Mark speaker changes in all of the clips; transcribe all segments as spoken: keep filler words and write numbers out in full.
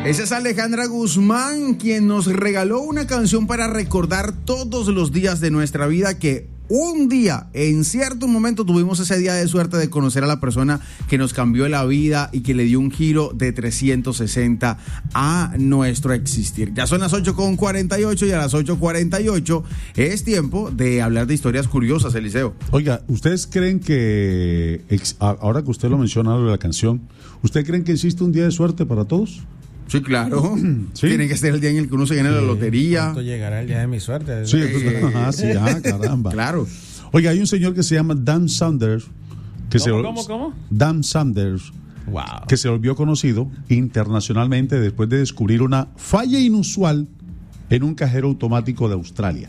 Speaker 1: Esa es Alejandra Guzmán, quien nos regaló una canción para recordar todos los días de nuestra vida, que un día, en cierto momento, tuvimos ese día de suerte de conocer a la persona que nos cambió la vida y que le dio un giro de trescientos sesenta a nuestro existir. Ya son las ocho con cuarenta y ocho y a las ocho cuarenta y ocho es tiempo de hablar de historias curiosas, Eliseo.
Speaker 2: Oiga, ¿ustedes creen que, ahora que usted lo menciona, lo de la canción, ¿ustedes creen que existe un día de suerte para todos?
Speaker 1: Sí, claro. ¿Sí? Tiene que ser el día en el que uno se gana sí, la lotería.
Speaker 3: ¿Cuánto llegará el día de mi suerte?
Speaker 2: Sí, eh, ajá, sí, ah, caramba.
Speaker 1: Claro.
Speaker 2: Oiga, hay un señor que se llama Dan Sanders. Que
Speaker 3: ¿Cómo,
Speaker 2: se,
Speaker 3: cómo, cómo?
Speaker 2: Dan Sanders.
Speaker 3: Wow.
Speaker 2: Que se volvió conocido internacionalmente después de descubrir una falla inusual en un cajero automático de Australia.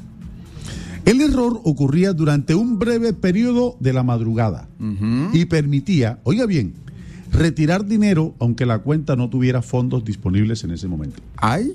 Speaker 2: El error ocurría durante un breve periodo de la madrugada uh-huh. y permitía, oiga bien, retirar dinero aunque la cuenta no tuviera fondos disponibles en ese momento.
Speaker 1: ¿Ay?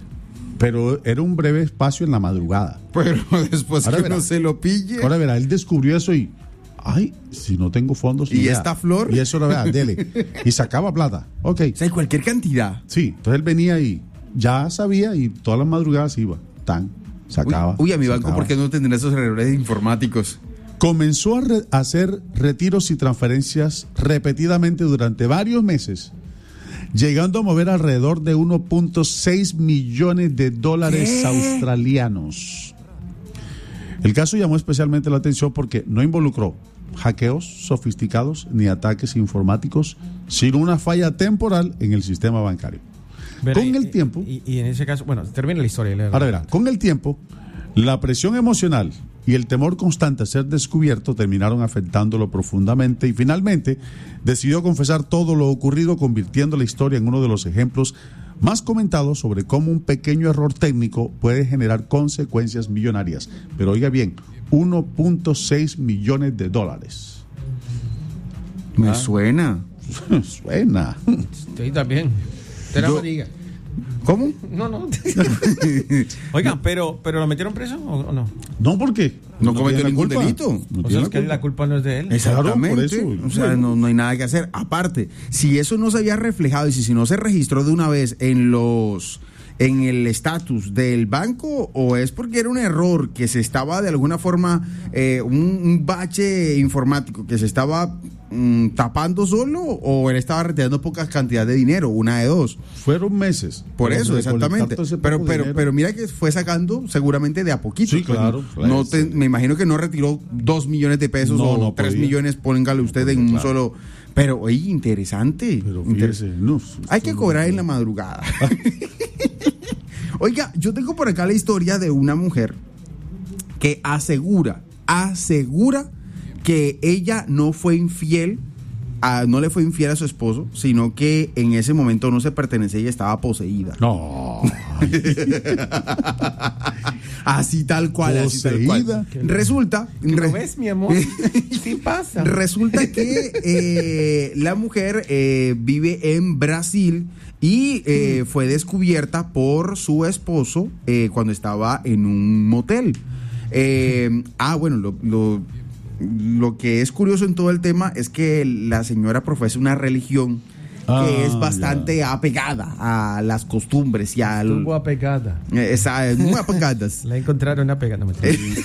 Speaker 2: Pero era un breve espacio en la madrugada.
Speaker 1: Pero después ahora que verá, no se lo pille.
Speaker 2: Ahora verá, él descubrió eso y, ay, si no tengo fondos.
Speaker 1: ¿Y esta flor?
Speaker 2: Y eso, la verdad, dele. Y sacaba plata. Ok.
Speaker 1: O sea, cualquier cantidad.
Speaker 2: Sí, entonces él venía y ya sabía y todas las madrugadas iba, tan, sacaba.
Speaker 1: Uy, uy a mi
Speaker 2: sacaba.
Speaker 1: banco, ¿por qué no tendrá esos errores informáticos?
Speaker 2: Comenzó a, re- a hacer retiros y transferencias repetidamente durante varios meses, llegando a mover alrededor de uno punto seis millones de dólares ¿Qué? australianos. El caso llamó especialmente la atención porque no involucró hackeos sofisticados ni ataques informáticos, sino una falla temporal en el sistema bancario.
Speaker 3: Pero,
Speaker 2: con
Speaker 3: y,
Speaker 2: el tiempo...
Speaker 3: Y, y en ese caso, bueno, termina la historia.
Speaker 2: Ahora verá, con el tiempo, la presión emocional y el temor constante a ser descubierto terminaron afectándolo profundamente y finalmente decidió confesar todo lo ocurrido, convirtiendo la historia en uno de los ejemplos más comentados sobre cómo un pequeño error técnico puede generar consecuencias millonarias. Pero oiga bien, uno punto seis millones de dólares.
Speaker 1: Me
Speaker 2: ¿Ah?
Speaker 1: suena.
Speaker 2: Suena.
Speaker 3: Sí, también. Te la diga.
Speaker 1: ¿Cómo?
Speaker 3: No, no. Oigan, pero, pero ¿lo metieron preso o no?
Speaker 2: No, ¿por qué?
Speaker 1: No, no cometió ningún
Speaker 2: culpa.
Speaker 1: delito.
Speaker 2: No
Speaker 3: o sea, es que la culpa no es de él.
Speaker 1: Exactamente.
Speaker 2: Claro, por eso.
Speaker 1: O sea, no, no hay nada que hacer. Aparte, si eso no se había reflejado y si, si no se registró de una vez en los... en el estatus del banco, o es porque era un error que se estaba de alguna forma, eh, un, un bache informático que se estaba mm, tapando solo, o él estaba retirando pocas cantidades de dinero, una de dos.
Speaker 2: Fueron meses.
Speaker 1: Por eso, exactamente. Pero, pero, pero mira que fue sacando seguramente de a poquito.
Speaker 2: Sí, claro.
Speaker 1: Pues, no te, me imagino que no retiró dos millones de pesos
Speaker 2: no,
Speaker 1: o
Speaker 2: no
Speaker 1: tres
Speaker 2: podía.
Speaker 1: millones, póngale usted no, en claro. un solo. Pero, oye, interesante.
Speaker 2: Pero fíjese, no,
Speaker 1: hay que cobrar no en la madrugada. Oiga, yo tengo por acá la historia de una mujer que asegura, asegura que ella no fue infiel, a, no le fue infiel a su esposo, sino que en ese momento no se pertenecía y estaba poseída.
Speaker 2: No.
Speaker 1: Así tal cual, así tal cual. Resulta,
Speaker 3: ¿lo ves, mi amor? Sí pasa.
Speaker 1: Resulta que eh, la mujer eh, vive en Brasil y eh, fue descubierta por su esposo eh, cuando estaba en un motel. Eh, ah, bueno, lo, lo, lo que es curioso en todo el tema es que la señora profesa una religión que ah, es bastante ya. apegada a las costumbres y al...
Speaker 3: Estuvo apegada.
Speaker 1: Eh, esa, muy apegadas.
Speaker 3: La encontraron apegada. No me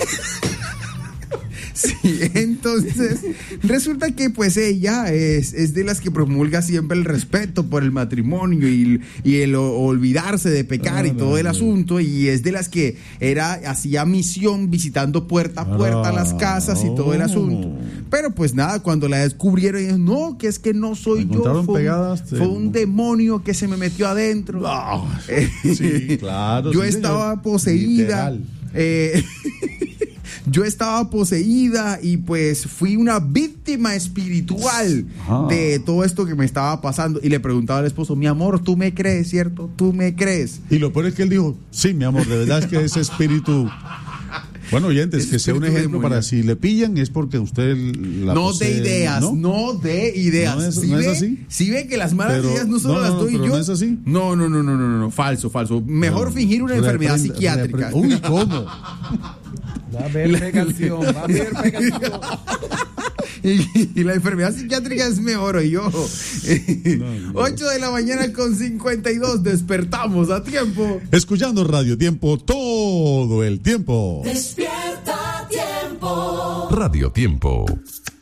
Speaker 1: Sí, entonces resulta que pues ella es, es de las que promulga siempre el respeto por el matrimonio y, y el o, olvidarse de pecar ah, y todo no, el no. asunto, y es de las que era hacía misión visitando puerta a puerta ah, las casas y todo el asunto. Pero pues nada, cuando la descubrieron, ellos, no, que es que no soy yo, fue, pegadas, un, fue un demonio que se me metió adentro.
Speaker 2: Oh, sí, claro.
Speaker 1: Yo
Speaker 2: sí,
Speaker 1: estaba
Speaker 2: señor.
Speaker 1: poseída. Eh, Yo estaba poseída y pues fui una víctima espiritual ah. de todo esto que me estaba pasando. Y le preguntaba al esposo, mi amor, ¿tú me crees, cierto? ¿Tú me crees?
Speaker 2: Y lo peor es que él dijo, sí, mi amor, de verdad es que ese espíritu... Bueno, oyentes, que sea un ejemplo para si le pillan es porque usted la
Speaker 1: No
Speaker 2: posee,
Speaker 1: de ideas, no,
Speaker 2: no
Speaker 1: de ideas.
Speaker 2: ¿No es,
Speaker 1: ¿Sí
Speaker 2: no
Speaker 1: ve?
Speaker 2: es así?
Speaker 1: ¿Sí ve que las malas
Speaker 2: pero,
Speaker 1: ideas no solo
Speaker 2: no,
Speaker 1: las
Speaker 2: no,
Speaker 1: doy
Speaker 2: pero
Speaker 1: yo?
Speaker 2: ¿No es así?
Speaker 1: No, no, no, no, no, no, no, falso, falso. Mejor no, fingir una enfermedad reprende, psiquiátrica.
Speaker 2: Reprende. Uy, ¿cómo?
Speaker 3: Va a haber pegación, va a haber pegación.
Speaker 1: y, y la enfermedad psiquiátrica es mejor, oye, ojo.
Speaker 2: No, no.
Speaker 1: ocho de la mañana con cincuenta y dos, despertamos a tiempo.
Speaker 2: Escuchando Radio Tiempo todo el tiempo.
Speaker 4: Despierta Tiempo.
Speaker 5: Radio Tiempo.